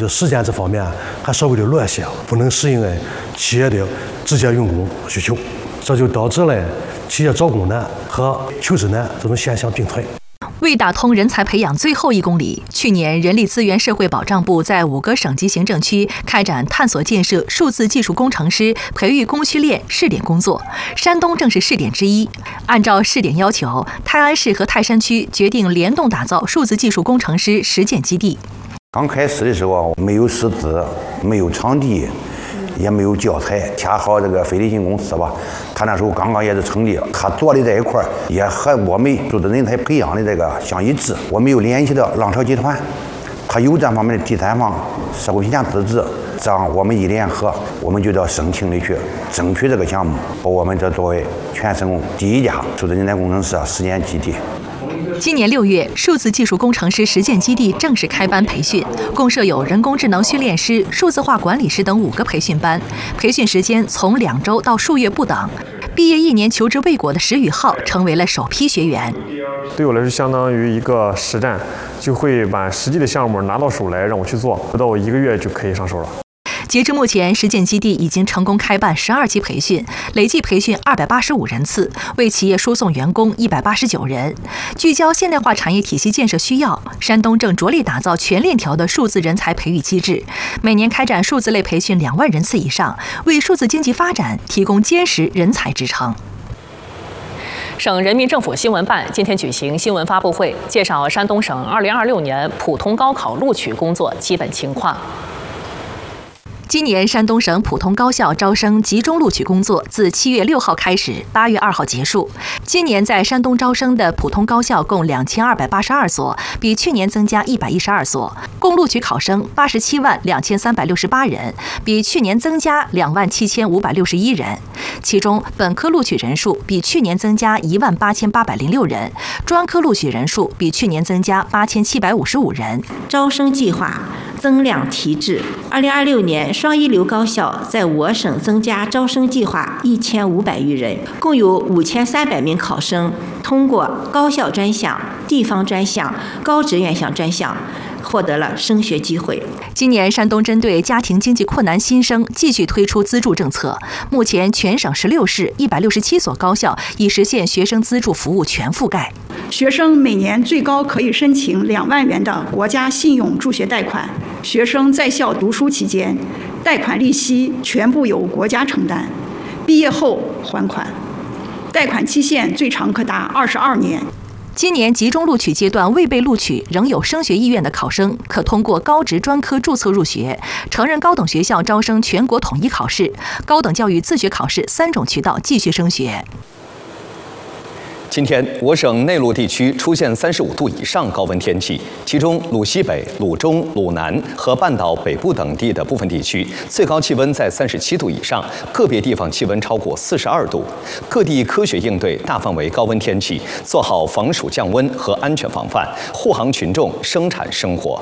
就时间这方面还稍微的乱些，不能适应企业的直接用工需求，这就导致了企业招工难和求职难这种现象并存。 为打通人才培养最后1公里，去年人力资源社会保障部在5个省级行政区开展探索建设数字技术工程师培育供需链试点工作，山东正是试点之一。按照试点要求，泰安市和泰山区决定联动打造数字技术工程师实践基地。 刚开始的时候没有师资，没有场地，也没有教材，恰好这个飞利信公司吧，他那时候刚刚也是成立，他做的这一块也和我们数字人才培养的这个相一致。我们又联系到浪潮集团，他有这方面的第三方社会评价资质，这样我们一联合，我们就到省厅里去争取这个项目，把我们这作为全省第1家数字人才工程师实践基地。 今年6月，数字技术工程师实践基地正式开班培训，共设有人工智能训练师、数字化管理师等5个培训班，培训时间从2周到数月不等。毕业1年求职未果的石宇浩成为了首批学员。 对我来说，相当于一个实战，就会把实际的项目拿到手来让我去做，不到1个月就可以上手了。 截至目前，实践基地已经成功开办12期培训，累计培训285人次，为企业输送员工189人。聚焦现代化产业体系建设需要，山东正着力打造全链条的数字人才培育机制，每年开展数字类培训2万人次以上，为数字经济发展提供坚实人才支撑。 省人民政府新闻办今天举行新闻发布会，介绍山东省2026年普通高考录取工作基本情况。 今年山东省普通高校招生集中录取工作自7月6号开始，8月2号结束。今年在山东招生的普通高校共2282所，比去年增加112所，共录取考生87万2368人，比去年增加2万7561人。其中，本科录取人数比去年增加1万8806人，专科录取人数比去年增加8755人。 招生计划增量提质，2026年双一流高校在我省增加招生计划1500余人，共有5300名考生通过高校专项、地方专项、高职院校专项获得了升学机会。 今年山东针对家庭经济困难新生继续推出资助政策，目前全省16市167所高校已实现学生资助服务全覆盖。 学生每年最高可以申请2万元的国家信用助学贷款，学生在校读书期间，贷款利息全部由国家承担，毕业后还款，贷款期限最长可达22年。 今年集中录取阶段未被录取仍有升学意愿的考生，可通过高职专科注册入学，成人高等学校招生全国统一考试，高等教育自学考试3种渠道继续升学。 今天，我省内陆地区出现35度以上高温天气，其中鲁西北、鲁中、鲁南和半岛北部等地的部分地区最高气温在37度以上，个别地方气温超过42度。各地科学应对大范围高温天气，做好防暑降温和安全防范，护航群众生产生活。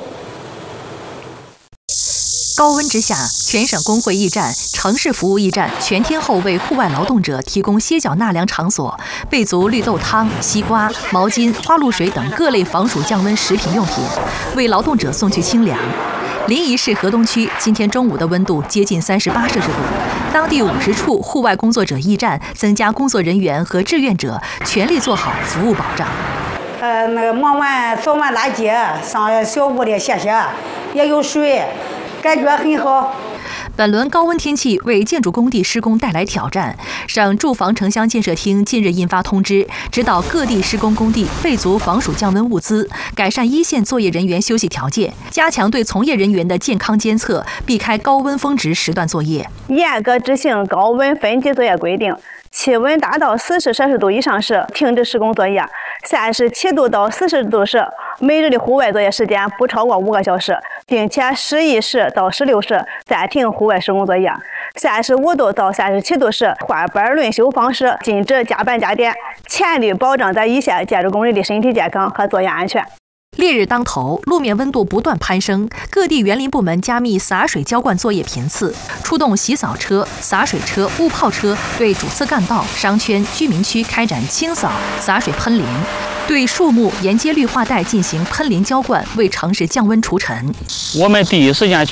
高温之下，全省工会驿站、城市服务驿站全天候为户外劳动者提供歇脚纳凉场所，备足绿豆汤、西瓜、毛巾、花露水等各类防暑降温食品用品，为劳动者送去清凉。临沂市河东区今天中午的温度接近38摄氏度，当地50处户外工作者驿站增加工作人员和志愿者，全力做好服务保障。 那个忙完扫完大街，上小屋里歇歇，也有水。感觉很好。 本轮高温天气为建筑工地施工带来挑战，省住房城乡建设厅近日印发通知，指导各地施工工地备足防暑降温物资，改善一线作业人员休息条件，加强对从业人员的健康监测，避开高温峰值时段作业。 严格执行高温分级作业规定，气温达到40摄氏度以上时停止施工作业，37度到40度时每日的户外作业时间不超过5个小时，并且11时到16时暂停户外施工作业。35度到37度时换班轮休方式，禁止加班加点，全力保障在一线建筑工人的身体健康和作业安全。 烈日当头，路面温度不断攀升，各地园林部门加密洒水浇灌作业频次，出动洗扫车、洒水车、雾炮车，对主次干道、商圈、居民区开展清扫、洒水喷淋，对树木沿街绿化带进行喷淋浇灌，为城市降温除尘。 我们第一时间